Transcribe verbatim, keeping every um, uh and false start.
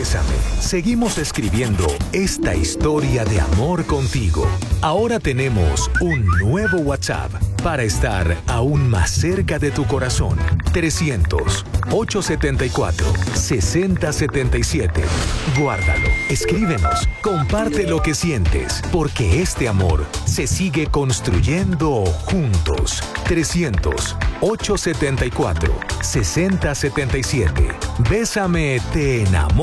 Bésame. Seguimos escribiendo esta historia de amor contigo. Ahora tenemos un nuevo WhatsApp para estar aún más cerca de tu corazón. trescientos, ochocientos setenta y cuatro, sesenta setenta y siete. Guárdalo, escríbenos, comparte lo que sientes, porque este amor se sigue construyendo juntos. trescientos, ochocientos setenta y cuatro, sesenta setenta y siete. Bésame, te enamoro.